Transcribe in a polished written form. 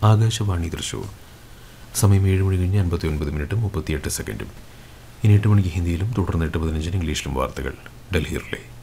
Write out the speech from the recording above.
ആകാശവാണി തൃശൂർ. സമയം 7 മണി കഴിഞ്ഞ് 59 മിനിറ്റും 38 സെക്കൻഡും. ഇനി 8 മണിക്ക് ഹിന്ദിയിലും തുടർന്ന് 8:15 ഇംഗ്ലീഷിലും വാർത്തകൾ. ഡൽഹി റിലേ.